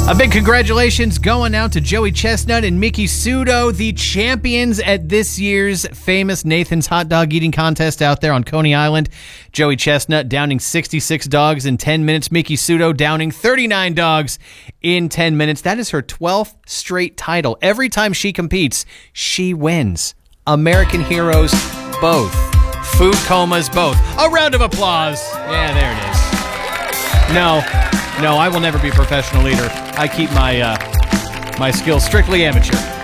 A big congratulations going out to Joey Chestnut and Miki Sudo, the champions at this year's famous Nathan's Hot Dog Eating Contest out there on Coney Island. Joey Chestnut downing 66 dogs in 10 minutes. Miki Sudo downing 39 dogs in 10 minutes. That is her 12th straight title. Every time she competes, she wins. American heroes, both. Food comas, both. A round of applause. Yeah, there it is. No, I will never be a professional leader. I keep my skills strictly amateur.